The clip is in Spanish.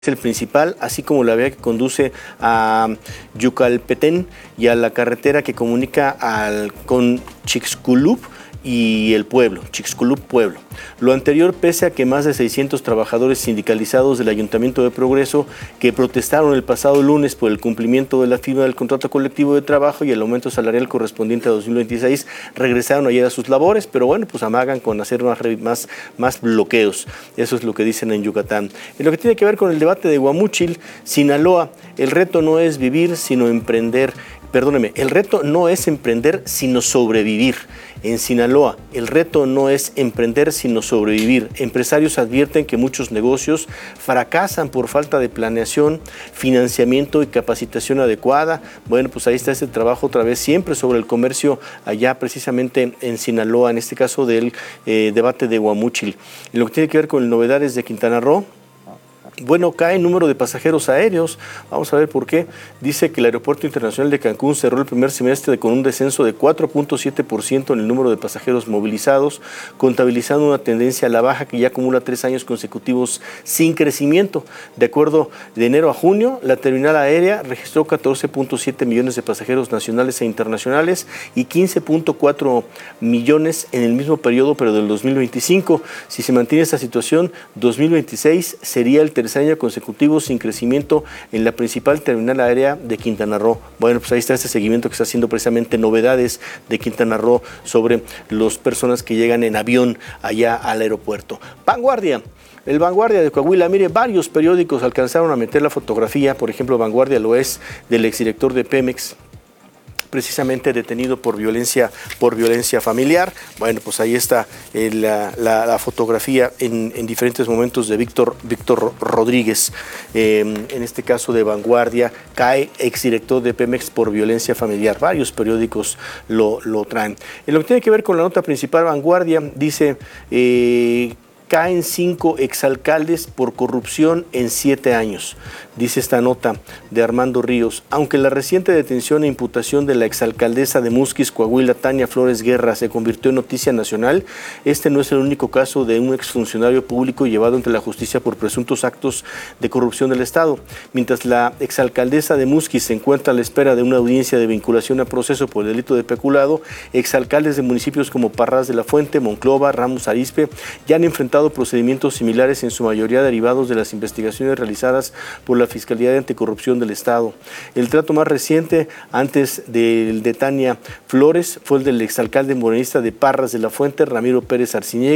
Es el principal, así como la vía que conduce a Yucalpetén y a la carretera que comunica con Chixculup y el pueblo, Chixculup Pueblo. Lo anterior pese a que más de 600 trabajadores sindicalizados del Ayuntamiento de Progreso que protestaron el pasado lunes por el cumplimiento de la firma del contrato colectivo de trabajo y el aumento salarial correspondiente a 2026 regresaron ayer a sus labores, pero bueno, pues amagan con hacer más bloqueos. Eso es lo que dicen en Yucatán. En lo que tiene que ver con el debate de Guamúchil, Sinaloa, el reto no es vivir, sino emprender. Perdóneme, el reto no es emprender, sino sobrevivir. En Sinaloa, el reto no es emprender, sino sobrevivir. Empresarios advierten que muchos negocios fracasan por falta de planeación, financiamiento y capacitación adecuada. Bueno, pues ahí está este trabajo otra vez, siempre sobre el comercio allá precisamente en Sinaloa, en este caso del debate de Guamúchil. En lo que tiene que ver con novedades de Quintana Roo, bueno, cae el número de pasajeros aéreos. Vamos a ver por qué. Dice que el Aeropuerto Internacional de Cancún cerró el primer semestre con un descenso de 4.7% en el número de pasajeros movilizados, contabilizando una tendencia a la baja que ya acumula 3 años consecutivos sin crecimiento. De acuerdo, de enero a junio, la terminal aérea registró 14.7 millones de pasajeros nacionales e internacionales y 15.4 millones en el mismo periodo, pero del 2025. Si se mantiene esta situación, 2026 sería el tercer año consecutivo sin crecimiento en la principal terminal aérea de Quintana Roo. Bueno, pues ahí está este seguimiento que está haciendo precisamente novedades de Quintana Roo sobre las personas que llegan en avión allá al aeropuerto. Vanguardia. El Vanguardia de Coahuila, mire, varios periódicos alcanzaron a meter la fotografía, por ejemplo, Vanguardia lo es, del exdirector de Pemex, precisamente detenido por violencia familiar. Bueno, pues ahí está la fotografía en diferentes momentos de Víctor Rodríguez. En este caso de Vanguardia, cae exdirector de Pemex por violencia familiar. Varios periódicos lo traen. En lo que tiene que ver con la nota principal, Vanguardia dice... caen 5 exalcaldes por corrupción en 7 años, dice esta nota de Armando Ríos. Aunque la reciente detención e imputación de la exalcaldesa de Musquis, Coahuila, Tania Flores Guerra, se convirtió en noticia nacional, este no es el único caso de un exfuncionario público llevado ante la justicia por presuntos actos de corrupción del Estado. Mientras la exalcaldesa de Musquis se encuentra a la espera de una audiencia de vinculación a proceso por el delito de peculado, exalcaldes de municipios como Parras de la Fuente, Monclova, Ramos Arizpe ya han enfrentado procedimientos similares, en su mayoría derivados de las investigaciones realizadas por la Fiscalía de Anticorrupción del Estado. El trato más reciente, antes del de Tania Flores, fue el del exalcalde morenista de Parras de la Fuente, Ramiro Pérez Arciniega.